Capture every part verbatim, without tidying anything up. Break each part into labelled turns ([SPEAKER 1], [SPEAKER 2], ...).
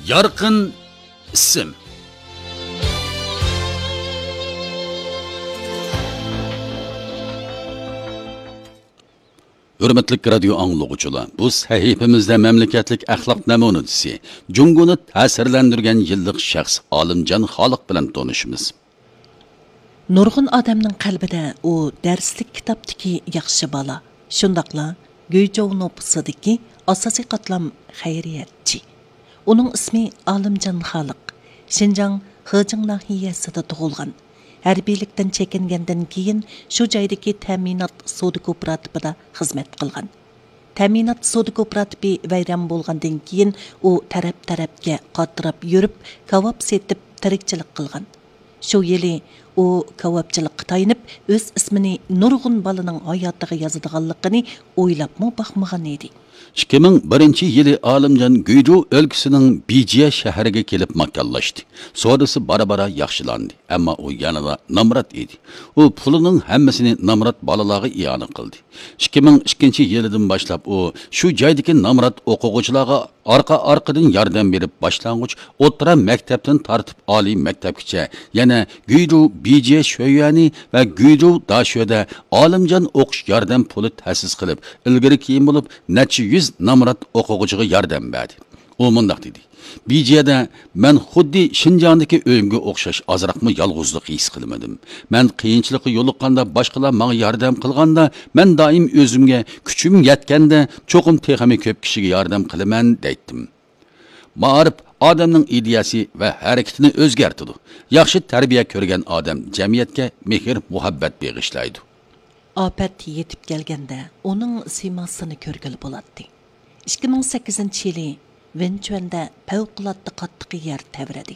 [SPEAKER 1] Yorqin ism. Hürmetli radyo anlıqçılar, bu sahifimizde memleketlik ahlak namunisi, Cungunu ta'sirlendirgen yıllık şahs Alimcan Xoliq bilan tanışımız.
[SPEAKER 2] Nurg'un odamning qalbida u darslik kitobdagi yaxshi bola, shundaqla Göyjov nopusidagi asosiy qatlam xayriyatchi. Uning ismi Alimjan Xoliq. Xinjiang Hejing nahiyasida tug'ilgan. Harbiylikdan chekingandan keyin shu joydagi ta'minot savdo kooperativida xizmat qilgan. Ta'minot savdo kooperativi vayron bo'lgandan keyin u taraf-tarafga qotirib yurib, kavob setib tirikchilik qilgan. Shu yili u kavobchilikqa tayinib, o'z ismini nurg'un bolaning hayotiga yozadiganligini o'ylabmi baxmagan edi.
[SPEAKER 1] ikki ming birinchi yili Alimjan Guyjov o'lkasining Bijiya shahriga kelib makkallashdi. Savdosi bara-bara yaxshilandi, ammo u yanada namrat edi. U pulining hammasini namrat bolalarga iyona qildi. ikki ming ikkinchi yilidan boshlab u shu joydagi namrat o'quvchilarga orqa-orqadan yordam berib, boshlang'ich o'rta maktabdan tortib oliy maktabgacha, yana Guyjov Bijiya sho'yani va Guyjov dashoda Alimjan o'qish yordam puli ta'sis qilib, ilgari keyin bo'lib necha yuz namrat o'quvchiga yordam berdi. U mundaq dedi: Bijiyada men xuddi Xinjiangdagi o'yimga o'xshash azroqmi yolg'izlik his qilmadim. Men qiyinchilikqa yo'liqqanda boshqalar menga yordam qilganda, men doim o'zimga kuchim yetganda cho'qim texmi ko'p kishiga yordam qilaman deydim. Ma'rif odamning ideyasi va harakatini o'zgartirdi. Yaxshi tarbiya ko'rgan odam jamiyatga mehr, muhabbat bag'ishlaydi.
[SPEAKER 2] Afat yetib kelganda uning simasini ko'rgili bo'ladi. ikki ming sakkizinchi yili Venchuanda favqulodda qattiq yer tavradi.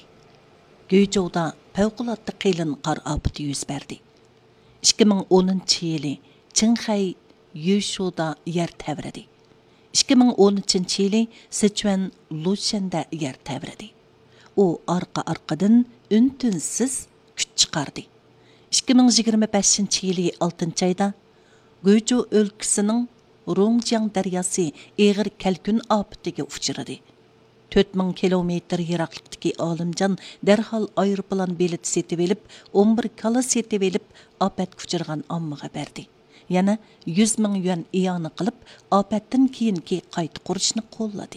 [SPEAKER 2] Guyjovda favqulodda qilin qor ofati yuz berdi. ikki ming o'ninchi yili Qinghai Yushuda yer tavradi. ikki ming o'n uchinchi yili Sichuan Lushanda yer tavradi. U orqa-orqadan un-tunsiz kuch chiqardi. ikki ming yigirma beshinchi yili oltinchi oyda Guyjov o'lkasining Rongjiang daryosi eg'ir kalkun ofatiga uchradi. to'rt ming kilometr yiroqlikdagi Alimjan darhol aeroplan bileti setib olib, o'n bir kala setib olib, ofatga uchragan ommaga berdi. Yana yuz ming yuan iyona qilib, ofatdan keyingi qayta qurishni qo'lladi.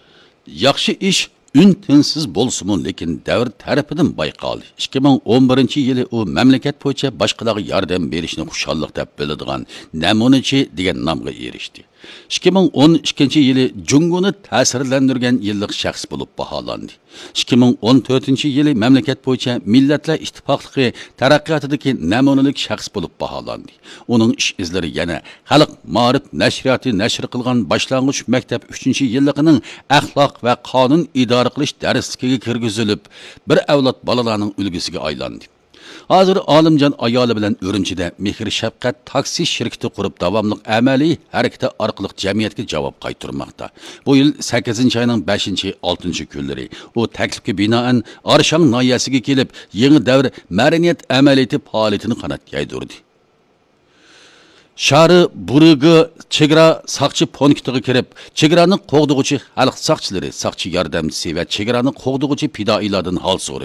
[SPEAKER 1] Yaxshi ish un-tinsiz bo'lsa-mu, lekin davr tarafidan bayqaldi. ikki ming o'n birinchi yili u mamlakat bo'yicha boshqalarga yordam berishni xushallik deb biladigan namunachi degan nomga erishdi. ikki ming o'n ikkinchi yili Junguni ta'sirlantirgan yillik shaxs bo'lib baholandi. ikki ming o'n to'rtinchi yili mamlakat bo'yicha Millatlar Ittifoqligi taraqqiyotidagi namunalik shaxs bo'lib baholandi. Uning ish izlari yana Xalq Ma'rif nashriyati nashr qilgan boshlang'ich maktab uchinchi yilligining axloq va qonun idora qilish darsligiga kirgizilib, bir avlod bolalarning ulgisiga aylandi. Hozir Alimjan ayoli bilan Urumchida mehr shafqat taksi shirkati qurib davomli amaliy harakati orqali jamiyatga javob qaytarmoqda. Bu yil sakkizinchi oyning beshinchi oltinchi kunlari u taklifga binoan Arshang noyasiga kelib, yangi davr madaniyat amaliyati faoliyatini qanot yaydirdi. Shari Burigi chegara saqchi punktiga kirib, chegarani qo'g'dug'uchi xalq saqchilari, saqchi yordamchisi va chegarani qo'g'dug'uchi fidoilardan hol so'radi.